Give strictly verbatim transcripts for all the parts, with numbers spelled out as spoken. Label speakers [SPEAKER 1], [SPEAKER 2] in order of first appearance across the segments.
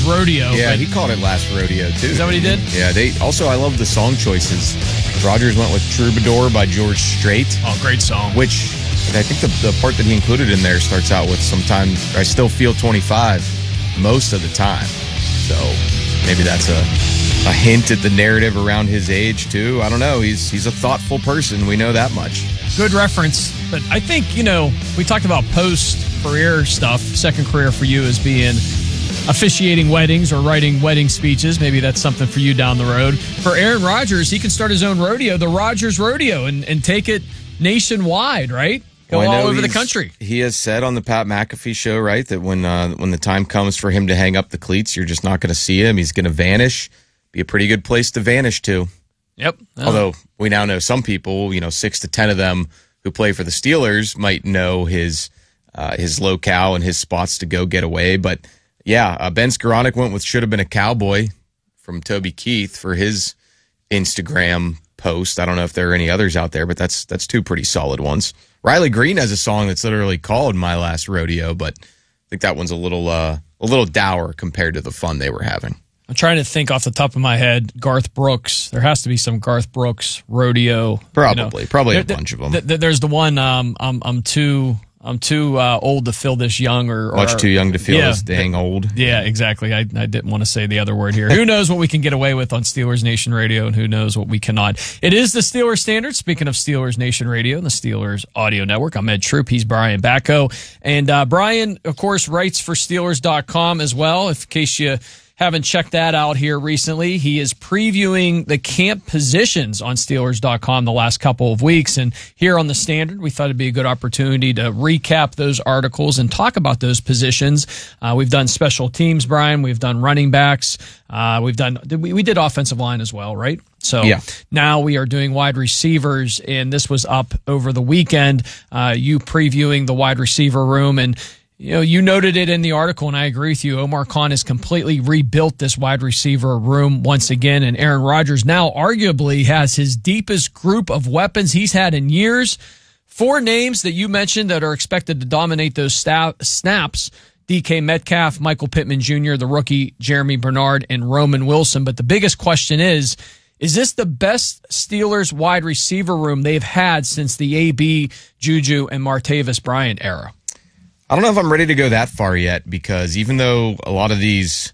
[SPEAKER 1] rodeo.
[SPEAKER 2] Yeah,
[SPEAKER 1] but
[SPEAKER 2] he called it last rodeo, too.
[SPEAKER 1] Is that what he did?
[SPEAKER 2] Yeah, they also, I love the song choices. Rogers went with Troubadour by George Strait.
[SPEAKER 1] Oh, great song.
[SPEAKER 2] Which, I think the, the part that he included in there starts out with sometimes, I still feel twenty-five most of the time. So maybe that's a, a hint at the narrative around his age, too. I don't know. He's he's a thoughtful person. We know that much.
[SPEAKER 1] Good reference. But I think, you know, we talked about post-career stuff. Second career for you as being officiating weddings or writing wedding speeches. Maybe that's something for you down the road. For Aaron Rodgers, he can start his own rodeo, the Rodgers Rodeo, and, and take it nationwide, right? Go
[SPEAKER 2] well,
[SPEAKER 1] all over the country.
[SPEAKER 2] He has said on the Pat McAfee show, right, that when uh, when the time comes for him to hang up the cleats, you're just not going to see him. He's going to vanish. Be a pretty good place to vanish to.
[SPEAKER 1] Yep. Oh.
[SPEAKER 2] Although we now know some people, you know, six to ten of them who play for the Steelers might know his uh, his locale and his spots to go get away. But yeah, uh, Ben Skoranek went with "Should Have Been a Cowboy" from Toby Keith for his Instagram post. I don't know if there are any others out there, but that's that's two pretty solid ones. Riley Green has a song that's literally called "My Last Rodeo," but I think that one's a little uh, a little dour compared to the fun they were having.
[SPEAKER 1] I'm trying to think off the top of my head. Garth Brooks. There has to be some Garth Brooks rodeo.
[SPEAKER 2] Probably,
[SPEAKER 1] you know.
[SPEAKER 2] probably a
[SPEAKER 1] there,
[SPEAKER 2] bunch of them.
[SPEAKER 1] Th- th- there's the one. Um, I'm I'm too I'm too uh, old to feel this young, or, or
[SPEAKER 2] much too young to feel
[SPEAKER 1] yeah,
[SPEAKER 2] this dang old.
[SPEAKER 1] Yeah, exactly. I I didn't want to say the other word here. Who knows what we can get away with on Steelers Nation Radio, and who knows what we cannot. It is the Steelers Standard. Speaking of Steelers Nation Radio and the Steelers Audio Network, I'm Ed Troop. He's Brian Bacco, and uh, Brian, of course, writes for Steelers dot com as well. If in case you haven't checked that out here recently, he is previewing the camp positions on Steelers dot com the last couple of weeks. And here on the Standard, we thought it'd be a good opportunity to recap those articles and talk about those positions. Uh, we've done special teams, Brian. We've done running backs. Uh, we've done, we, we did offensive line as well, right? So
[SPEAKER 2] yeah.
[SPEAKER 1] Now we are doing wide receivers, and this was up over the weekend. Uh, you previewing the wide receiver room, and you know, you noted it in the article, and I agree with you. Omar Khan has completely rebuilt this wide receiver room once again, and Aaron Rodgers now arguably has his deepest group of weapons he's had in years. Four names that you mentioned that are expected to dominate those sta- snaps: D K Metcalf, Michael Pittman Junior, the rookie Jeremy Bernard, and Roman Wilson. But the biggest question is, is this the best Steelers wide receiver room they've had since the A B, Juju, and Martavis Bryant era?
[SPEAKER 2] I don't know if I'm ready to go that far yet, because even though a lot of these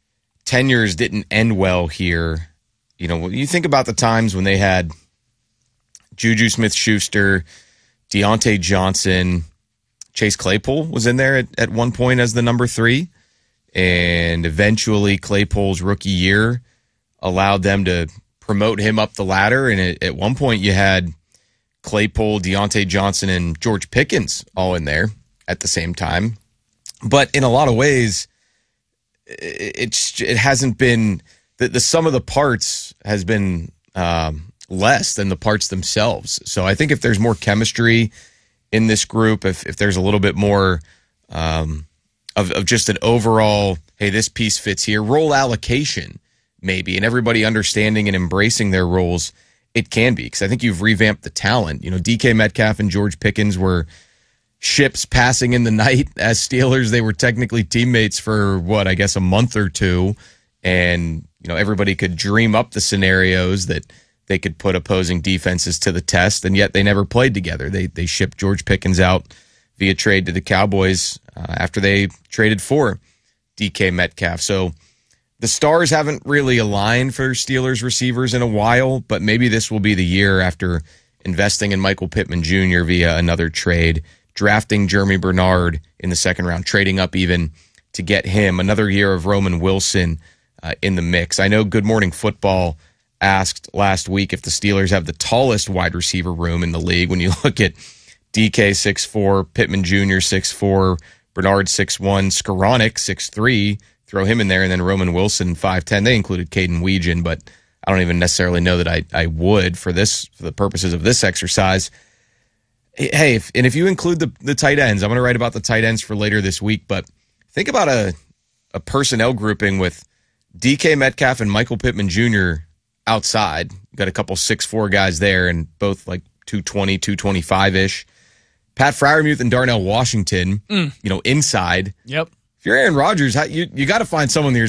[SPEAKER 2] tenures didn't end well here, you know, when you think about the times when they had Juju Smith-Schuster, Deontay Johnson, Chase Claypool was in there at, at one point as the number three, and eventually Claypool's rookie year allowed them to promote him up the ladder, and at, at one point you had Claypool, Deontay Johnson, and George Pickens all in there at the same time. But in a lot of ways, it's it hasn't been the, the sum of the parts has been um, less than the parts themselves. So I think if there's more chemistry in this group, if if there's a little bit more um, of of just an overall, hey, this piece fits here, role allocation maybe, and everybody understanding and embracing their roles, it can be, because I think you've revamped the talent. You know, D K Metcalf and George Pickens were ships passing in the night as Steelers. They were technically teammates for what, I guess a month or two. And, you know, everybody could dream up the scenarios that they could put opposing defenses to the test. And yet they never played together. They, they shipped George Pickens out via trade to the Cowboys uh, after they traded for D K Metcalf. So the stars haven't really aligned for Steelers receivers in a while, but maybe this will be the year after investing in Michael Pittman Junior via another trade, drafting Jeremy Bernard in the second round, trading up even to get him. Another year of Roman Wilson uh, in the mix. I know Good Morning Football asked last week if the Steelers have the tallest wide receiver room in the league. When you look at D K six four, Pittman Junior six four, Bernard six one, Skoranek six three, throw him in there, and then Roman Wilson five ten. They included Caden Weegan, but I don't even necessarily know that I, I would for this for the purposes of this exercise. Hey, if, and if you include the, the tight ends, I'm going to write about the tight ends for later this week, but think about a, a personnel grouping with D K Metcalf and Michael Pittman Junior outside. You got a couple six four guys there, and both like two twenty, two twenty-five-ish. Pat Freiermuth and Darnell Washington, mm. you know, inside.
[SPEAKER 1] Yep.
[SPEAKER 2] If you're Aaron Rodgers, you, you got to find someone